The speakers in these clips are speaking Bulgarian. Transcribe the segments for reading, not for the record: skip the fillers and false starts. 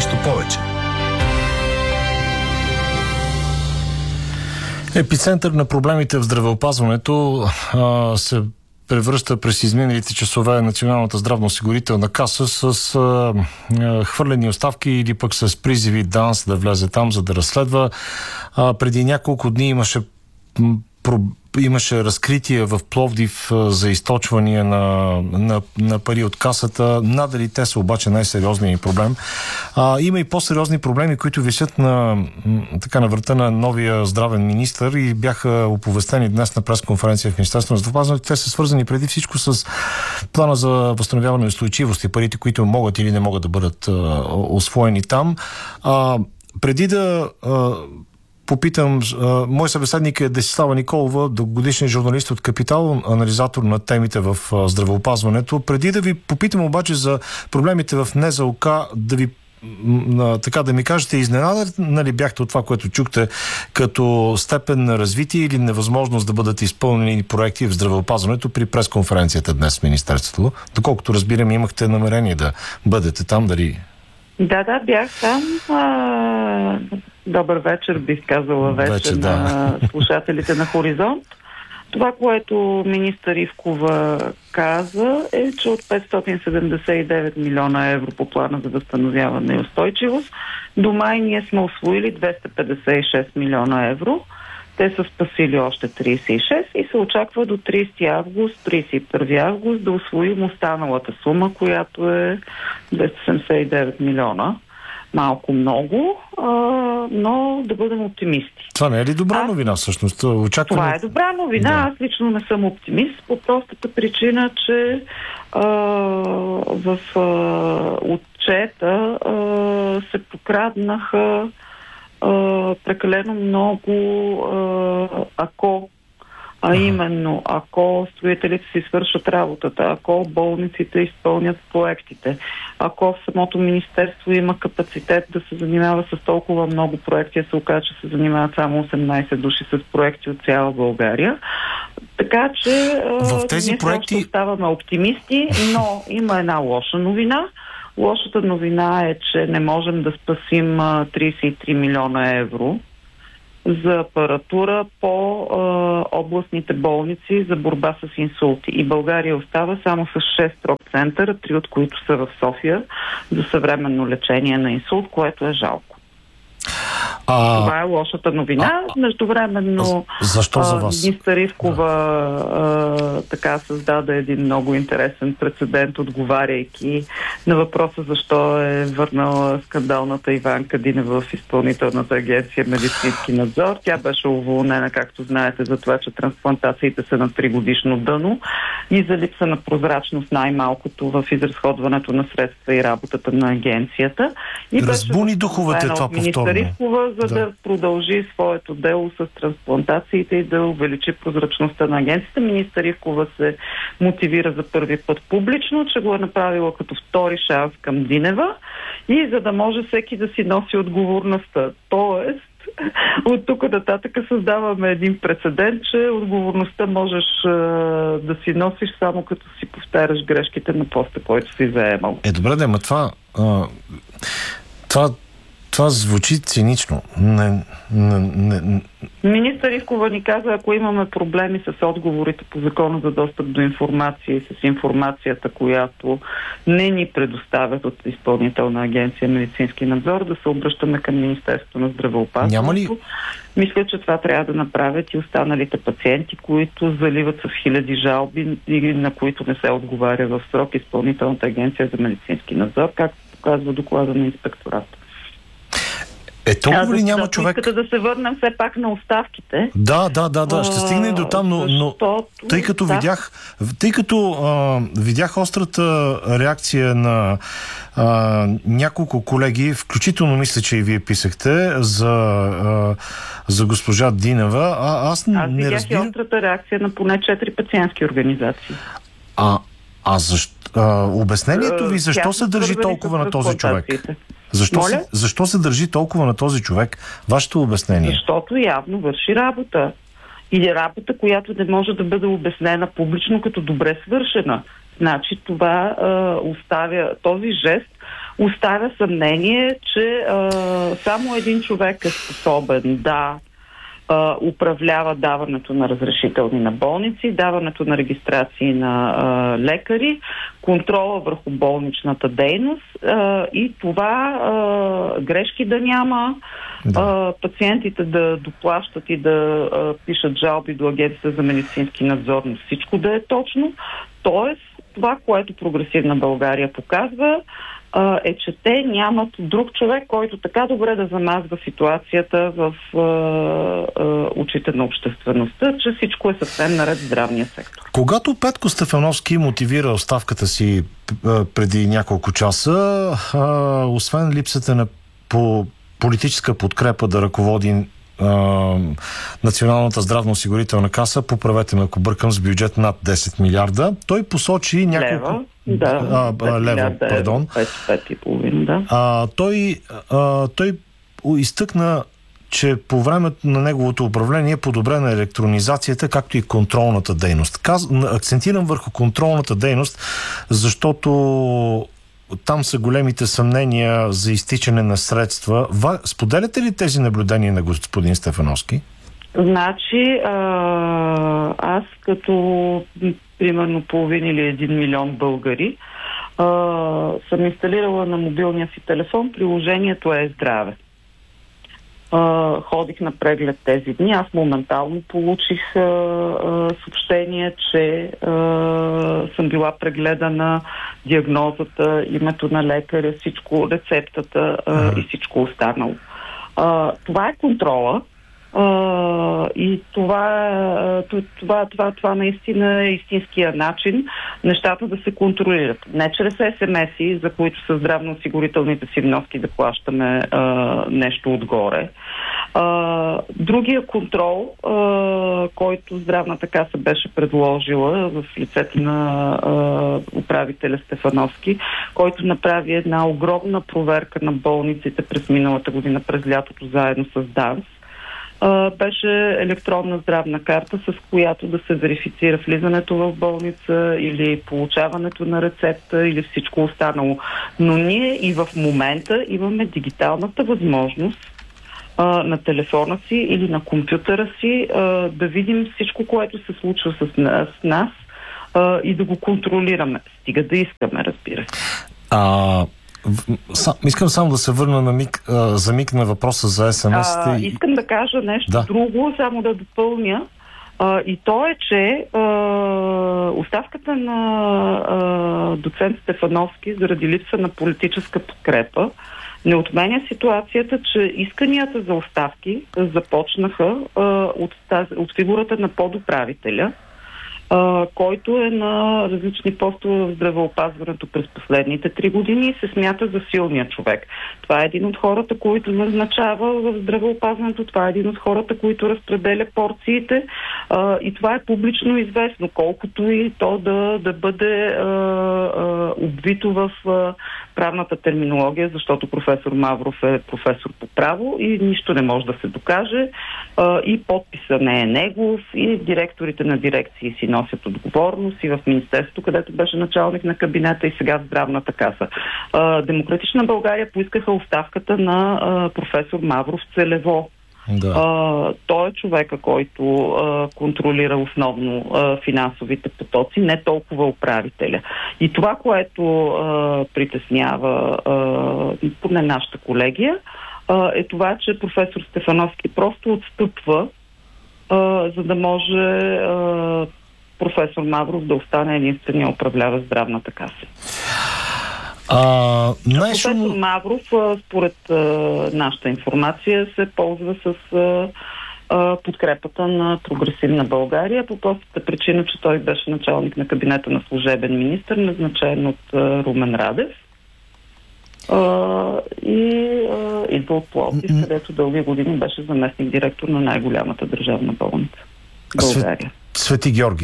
нещо повече. Епицентър на проблемите в здравеопазването се превръща през изминалите часове Националната здравноосигурителна каса с хвърлени оставки или пък с призиви ДАНС да влезе там, за да разследва. Преди няколко дни имаше разкритие в Пловдив за източвания на пари от касата. Надали те са обаче най-сериозният проблем. Има и по-сериозни проблеми, които висят на врата на новия здравен министър и бяха оповестени днес на пресконференция в Министерството на здравеопазването. Те са свързани преди всичко с плана за възстановяване на устойчивост и парите, които могат или не могат да бъдат усвоени там. Преди да попитам, мой събеседник е Десислава Николова, дългогодишен журналист от Капитал, анализатор на темите в здравеопазването. Преди да ви попитам обаче за проблемите в НЗОК, да ми кажете, изненадани ли бяхте от това, което чухте като степен на развитие или невъзможност да бъдат изпълнени проекти в здравеопазването при пресконференцията днес в Министерството? Доколкото разбирам, имахте намерение да бъдете там, дали? Да, бях там. Добър вечер, бих казала вечер на слушателите на Хоризонт. Това, което министър Ивкова каза, е, че от 579 милиона евро по плана за възстановяване и устойчивост до май ние сме усвоили 256 милиона евро. Те са спасили още 36 и се очаква до 31 август да усвоим останалата сума, която е 279 милиона. Малко много, но да бъдем оптимисти. Това не е ли добра новина всъщност? Това е добра новина. Да. Аз лично не съм оптимист по простата причина, че в отчета се прокраднаха прекалено много именно ако строителите си свършат работата, ако болниците изпълнят проектите, ако в самото министерство има капацитет да се занимава с толкова много проекти, се окаже, че се занимават само 18 души с проекти от цяла България. Така че в тези проекти оставаме оптимисти, но има една лоша новина. Лошата новина е, че не можем да спасим 33 милиона евро за апаратура по областните болници за борба с инсулти. И България остава само с 6 строк центъра, 3 от които са в София, за съвременно лечение на инсулт, което е жалко. Това е лошата новина. Междувременно защо за вас? Министър Ивкова така създаде един много интересен прецедент, отговаряйки на въпроса защо е върнала скандалната Иванка Динева в Изпълнителната агенция Медицински надзор. Тя беше уволнена, както знаете, за това, че трансплантациите са на 3-годишно дъно и за липса на прозрачност най-малкото в изразходването на средства и работата на агенцията. И разбуни духовете това повторно. За да продължи своето дело с трансплантациите и да увеличи прозрачността на агенцията. Министър Ивкова се мотивира за първи път публично, че го е направила като втори шанс към Динева и за да може всеки да си носи отговорността. Тоест, от тук нататък създаваме един прецедент, че отговорността можеш да си носиш само като си повтаряш грешките на поста, който си заемал. Добре, ама това звучи цинично. Министър Ивкова ни каза, ако имаме проблеми с отговорите по закона за достъп до информация и с информацията, която не ни предоставят от Изпълнителна агенция Медицински надзор, да се обръщаме към Министерството на здравеопазването. Няма ли? Мисля, че това трябва да направят и останалите пациенти, които заливат с хиляди жалби и на които не се отговаря в срок Изпълнителната агенция за медицински надзор, както показва доклада на инспектората. Толкова ли няма човек? Искате да се върнем все пак на оставките. Да. Ще стигнем до там, но тъй като видях острата реакция на няколко колеги, включително мисля, че и вие писахте за госпожа Динева. Аз не видях разбирам. И острата реакция на поне 4 пациентски организации. Обяснението ви защо се държи толкова на този човек? Защо се държи толкова на този човек? Вашето обяснение? Защото явно върши работа. Или работа, която не може да бъде обяснена публично като добре свършена. Значи това този жест оставя съмнение, че само един човек е способен да управлява даването на разрешителни на болници, даването на регистрации на лекари, контрола върху болничната дейност и това грешки да няма, пациентите да доплащат и да пишат жалби до Агенцията за медицински надзор, но всичко да е точно. Тоест, това, което Прогресивна България показва, е, че те нямат друг човек, който така добре да замазва ситуацията в очите на обществеността, че всичко е съвсем наред в здравния сектор. Когато Петко Стефановски мотивира оставката си преди няколко часа, освен липсата на политическа подкрепа да ръководи Националната здравноосигурителна каса, поправете ме ако бъркам, с бюджет над 10 милиарда, той посочи няколко... Лева, пардон. 5,5, да. Той изтъкна, че по времето на неговото управление е подобрена електронизацията, както и контролната дейност. Акцентирам върху контролната дейност, защото там са големите съмнения за изтичане на средства. Споделяте ли тези наблюдения на господин Стефановски? Значи, аз като примерно половин или 1 милион българи съм инсталирала на мобилния си телефон приложението Е-здраве. Ходих на преглед тези дни. Аз моментално получих съобщение, че съм била прегледана, диагнозата, името на лекаря, всичко, рецептата и всичко останало. Това е контрола. И това наистина е истинския начин нещата да се контролират. Не чрез СМС-и, за които са здравноосигурителните си вноски да плащаме нещо отгоре. Другия контрол, който Здравната каса беше предложила в лицето на управителя Стефановски, който направи една огромна проверка на болниците през миналата година, през лятото, заедно с ДАНС, беше електронна здравна карта, с която да се верифицира влизането в болница или получаването на рецепта или всичко останало. Но ние и в момента имаме дигиталната възможност на телефона си или на компютъра си да видим всичко, което се случва с нас и да го контролираме. Стига да искаме, разбира се. Искам само да се върна за миг на въпроса за СМС-те. Искам да кажа нещо друго, само да допълня. И то е, че оставката на доцент Стефановски заради липса на политическа подкрепа не отменя ситуацията, че исканията за оставки започнаха от фигурата на подуправителя, който е на различни постове в здравеопазването през последните 3 години и се смята за силния човек. Това е един от хората, които назначава в здравеопазването, това е един от хората, които разпределя порциите и това е публично известно, колкото и то да бъде обвито в правната терминология, защото професор Мавров е професор по право и нищо не може да се докаже и подписа не е негов и директорите на дирекции си носят отговорност и в Министерството, където беше началник на кабинета и сега в Здравната каса. Демократична България поискаха оставката на професор Мавров целево. Да. Той е човека, който контролира основно финансовите потоци, не толкова управителя. И това, което притеснява поне нашата колегия, е това, че професор Стефановски просто отстъпва, за да може професор Мавров да остане единствения управлява Здравната каса. Професор Мавров, според нашата информация, се ползва с подкрепата на Прогресивна България по простата причина, че той беше началник на кабинета на служебен министър, назначен от Румен Радев. И идва от Пловдив, където дълги години беше заместник директор на най-голямата държавна болница в България. Свети Георги.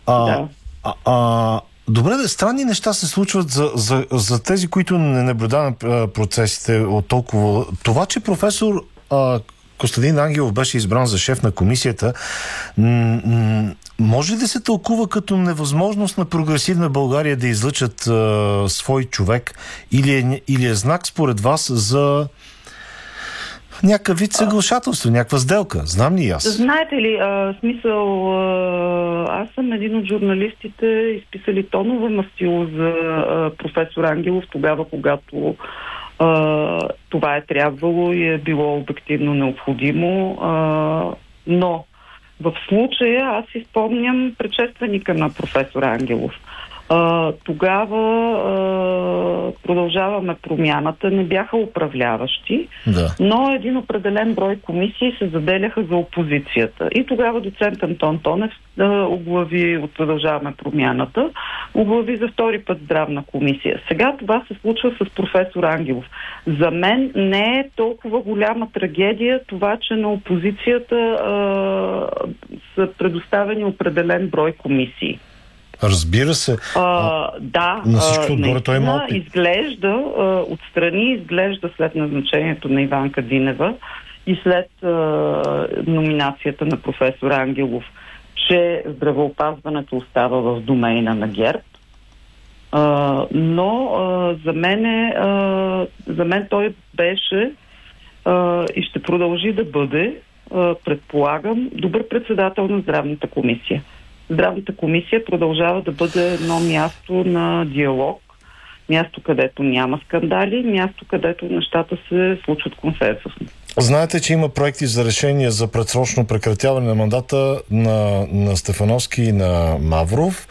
Добре, странни неща се случват за тези, които не наблюдават процесите от толкова. Това, че професор Костадин Ангелов беше избран за шеф на комисията, може ли да се тълкува като невъзможност на Прогресивна България да излъчат свой човек или е знак според вас за някакъв вид съглашателство, някаква сделка? Знам ли аз? Знаете ли, смисъл, аз съм един от журналистите, изписали тонове мастило за професор Ангелов тогава, когато това е трябвало и е било обективно необходимо, но в случая аз си спомням предшественика на професор Ангелов. Тогава Продължаваме промяната, не бяха управляващи, но един определен брой комисии се заделяха за опозицията. И тогава доцент Антон Тонев оглави от Продължаваме промяната, оглави за втори път здравна комисия. Сега това се случва с професор Ангелов. За мен не е толкова голяма трагедия това, че на опозицията са предоставени определен брой комисии. Разбира се. Да, на всичко отгоре той има опит. Изглежда, отстрани изглежда след назначението на Иванка Динева и след номинацията на професор Ангелов, че здравеопазването остава в домейна на ГЕРБ. Но за мен той беше и ще продължи да бъде, предполагам, добър председател на здравната комисия. Здравната комисия продължава да бъде едно място на диалог, място, където няма скандали, място, където нещата се случват консенсусно. Знаете, че има проекти за решение за предсрочно прекратяване на мандата на Стефановски и на Мавров.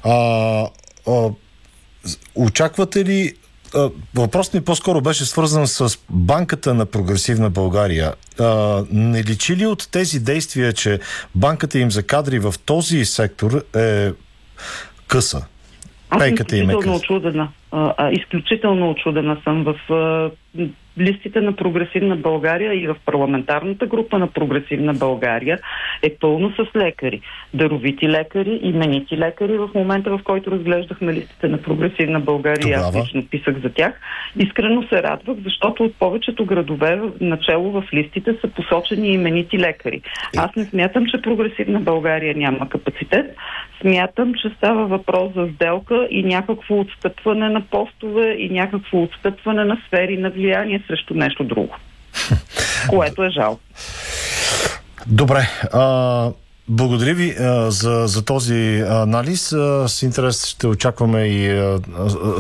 Очаквате ли... Въпросът ми по-скоро беше свързан с банката на Прогресивна България. Не личи ли от тези действия, че банката им за кадри в този сектор е къса? Аз съм изключително очудена. Изключително очудена съм в листите на Прогресивна България и в парламентарната група на Прогресивна България е пълно с лекари. Даровити лекари, именити лекари. В момента, в който разглеждахме листите на Прогресивна България, аз лично писах за тях. Искрено се радвах, защото от повечето градове начело в листите са посочени именити лекари. Аз не смятам, че Прогресивна България няма капацитет. Смятам, че става въпрос за сделка и някакво отстъпване на постове и някакво отстъпване на сфери на влияние срещу нещо друго. Което е жалко. Добре. Благодаря ви за този анализ. С интерес ще очакваме и